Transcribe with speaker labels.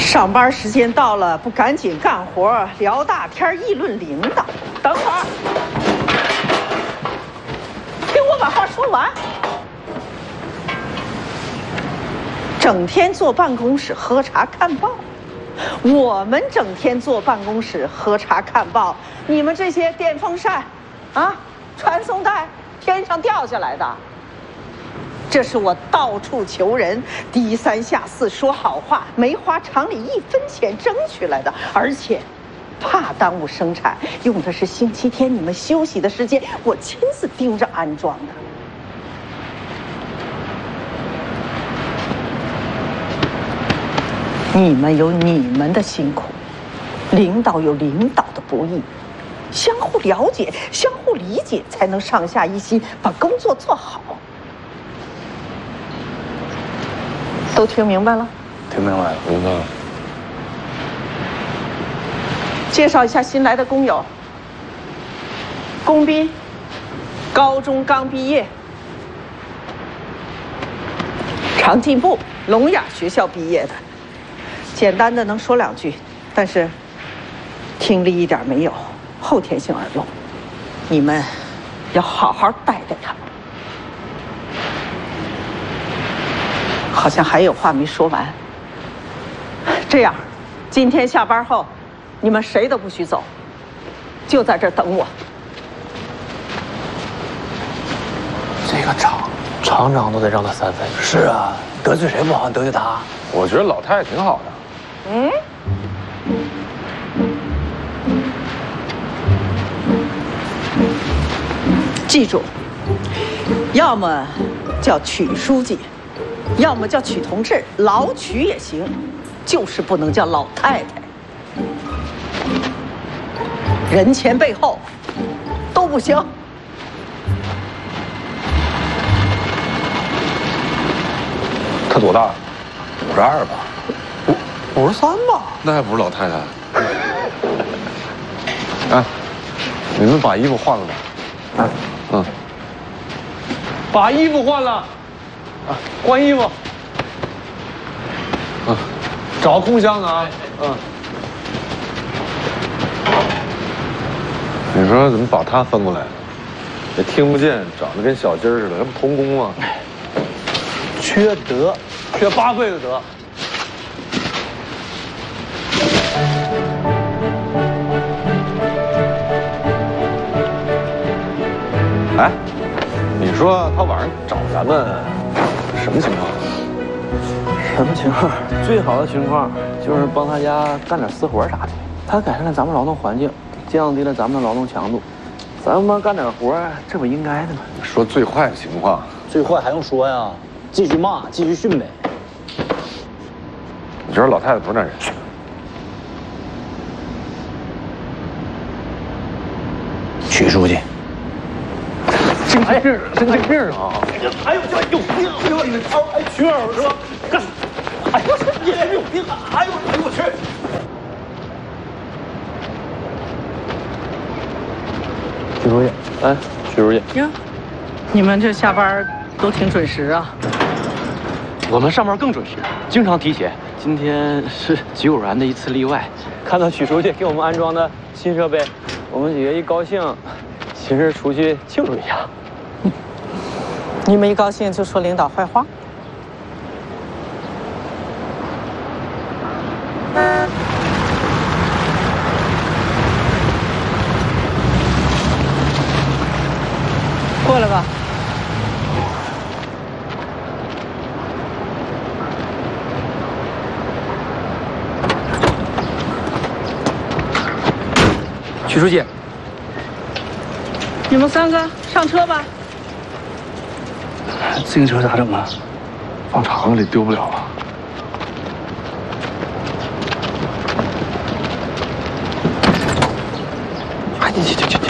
Speaker 1: 上班时间到了，不赶紧干活，聊大天议论领导。等会儿，听我把话说完。整天坐办公室喝茶看报，我们整天坐办公室喝茶看报，你们这些电风扇，啊，传送带天上掉下来的。这是我到处求人，低三下四说好话，没花厂里1分钱争取来的，而且怕耽误生产，用的是星期天你们休息的时间，我亲自盯着安装的。你们有你们的辛苦，领导有领导的不易，相互了解、相互理解，才能上下一心，把工作做好。都听明白了？
Speaker 2: 听明白了，明白了。
Speaker 1: 介绍一下新来的工友。龚斌，高中刚毕业，常进步，聋哑学校毕业的，简单的能说2句，但是听力一点没有，后天性耳聋，你们要好好带带他。好像还有话没说完。这样，今天下班后，你们谁都不许走，就在这儿等我。
Speaker 3: 这个厂长都得让他3分。是啊，得罪谁不好，得罪他。
Speaker 2: 我觉得老太太挺好的。
Speaker 1: 嗯。记住，要么叫曲书记。要么叫曲同志，老曲也行，就是不能叫老太太。人前背后都不行。
Speaker 2: 她多大？52吧
Speaker 3: ？53吧？
Speaker 2: 那还不是老太太？哎，你们把衣服换了吧。嗯。把衣服换了。啊，换衣服。啊，找空箱子啊。嗯。你说怎么把他分过来？也听不见，长得跟小鸡儿似的，这不童工吗？
Speaker 3: 缺德，缺8倍的德。
Speaker 2: 哎，你说他晚上找咱们？什么情况？
Speaker 3: 什么情况？最好的情况就是帮他家干点私活啥的。他改善了咱们劳动环境，降低了咱们的劳动强度，咱们帮干点活，这不应该的吗？
Speaker 2: 说最坏的情况，
Speaker 4: 最坏还用说呀？继续骂，继续训呗。
Speaker 2: 你觉得老太太不是那人？
Speaker 4: 曲书记。
Speaker 2: 神经病，神经病啊！
Speaker 4: 哎呦，这有病！哎呦，你哎，曲儿是吧？干什么？哎呦，你有病啊！哎呦，哎呦我去！
Speaker 3: 曲书记，哎，曲书记
Speaker 1: 呀，你们这下班都挺准时啊。
Speaker 3: 我们上班更准时，经常提前。今天是极偶然的一次例外，看到曲书记给我们安装的新设备，我们几个一高兴，寻思出去庆祝一下。
Speaker 1: 你们一高兴就说领导坏话？过来吧。
Speaker 3: 曲书记，
Speaker 1: 你们3个上车吧。
Speaker 3: 自行车咋整啊？
Speaker 2: 放厂子里丢不了啊。
Speaker 3: 哎，去。